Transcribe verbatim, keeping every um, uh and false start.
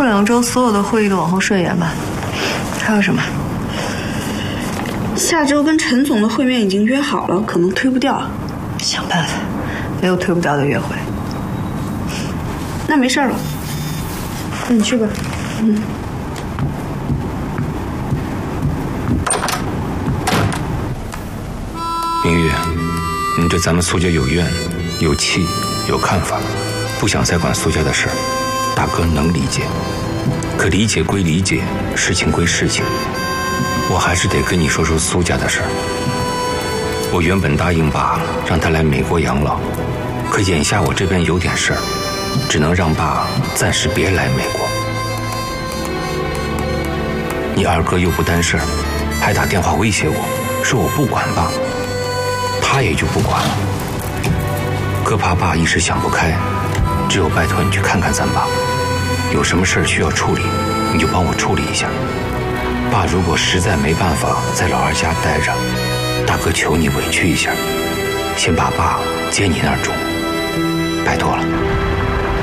过两周所有的会议都往后顺延吧。还有什么？ 下周跟陈总的会面已经约好了，可能推不掉。 想办法，没有推不掉的约会。 那没事了，那你去吧。嗯。 明玉，你对咱们苏家有怨、有气、有看法，不想再管苏家的事，大哥能理解。可理解归理解，事情归事情，我还是得跟你说说苏家的事。我原本答应爸让他来美国养老，可眼下我这边有点事儿，只能让爸暂时别来美国。你二哥又不担事儿，还打电话威胁我，说我不管爸。他也就不管了，哥怕爸一时想不开，只有拜托你去看看咱爸，有什么事需要处理，你就帮我处理一下。爸如果实在没办法在老二家待着，大哥求你委屈一下，先把爸接你那儿住，拜托了。